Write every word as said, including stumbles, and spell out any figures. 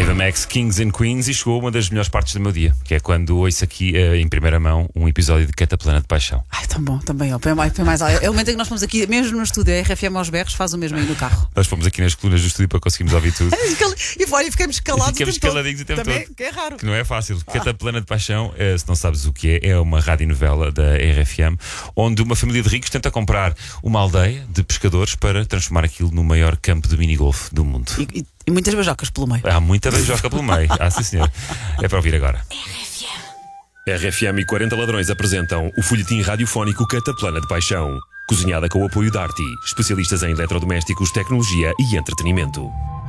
Ava Max, Kings and Queens, e chegou uma das melhores partes do meu dia, que é quando ouço aqui uh, em primeira mão um episódio de Cataplana de Paixão. Ai, tão bom, também. Ó, põe mais, põe mais. É o momento em que nós fomos aqui, mesmo no estúdio, a R F M aos berros faz o mesmo aí no carro. Nós fomos aqui nas colunas do estúdio para conseguirmos ouvir tudo. E fora, e ficamos calados. E ficamos o tempo caladinhos o tempo também, todo. que é raro. Que não é fácil. Ah. Cataplana de Paixão, uh, se não sabes o que é, é uma radionovela da R F M, onde uma família de ricos tenta comprar uma aldeia de pescadores para transformar aquilo no maior campo de minigolf do mundo. E, e, e muitas beijocas pelo meio. Há muita beijoca pelo meio. Ah, sim, senhor. É para ouvir agora. R F M e quarenta Ladrões apresentam o folhetim radiofónico Cataplana de Paixão, cozinhada com o apoio da Arti, especialistas em eletrodomésticos, tecnologia e entretenimento.